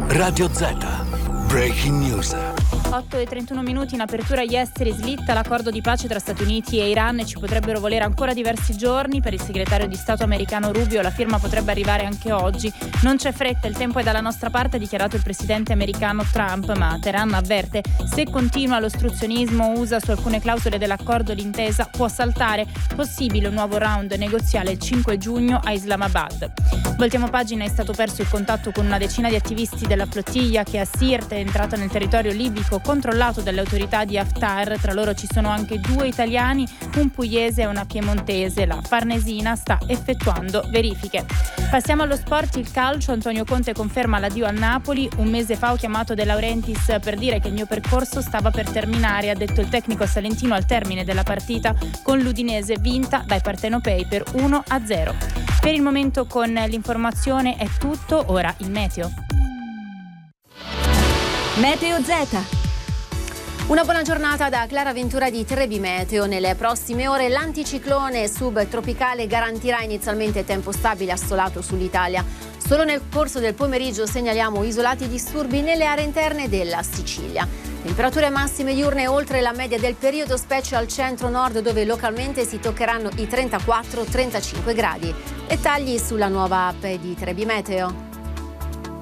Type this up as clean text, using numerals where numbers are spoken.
Radio Z. Breaking News. 8:31 in apertura agli esteri, slitta l'accordo di pace tra Stati Uniti e Iran e ci potrebbero volere ancora diversi giorni. Per il segretario di Stato americano Rubio la firma potrebbe arrivare anche oggi. Non c'è fretta, il tempo è dalla nostra parte, ha dichiarato il presidente americano Trump, ma Teheran avverte: se continua l'ostruzionismo USA su alcune clausole dell'accordo, l'intesa può saltare. Possibile un nuovo round negoziale il 5 giugno a Islamabad. Voltiamo pagina, è stato perso il contatto con una decina di attivisti della flottiglia che a Sirte è entrata nel territorio libico controllato dalle autorità di Haftar. Tra loro ci sono anche 2 italiani, un pugliese e una piemontese. La Farnesina sta effettuando verifiche. Passiamo allo sport, il calcio. Antonio Conte conferma l'addio al Napoli. Un mese fa ho chiamato De Laurentiis per dire che il mio percorso stava per terminare, ha detto il tecnico salentino al termine della partita con l'Udinese vinta dai partenopei per 1-0. Per il momento con l'informazione è tutto, ora il meteo. Meteo Z. Una buona giornata da Clara Ventura di Trebi Meteo. Nelle prossime ore l'anticiclone subtropicale garantirà inizialmente tempo stabile assolato sull'Italia. Solo nel corso del pomeriggio segnaliamo isolati disturbi nelle aree interne della Sicilia. Temperature massime diurne oltre la media del periodo, specie al centro-nord dove localmente si toccheranno i 34-35 gradi. Dettagli sulla nuova app di Trebi Meteo.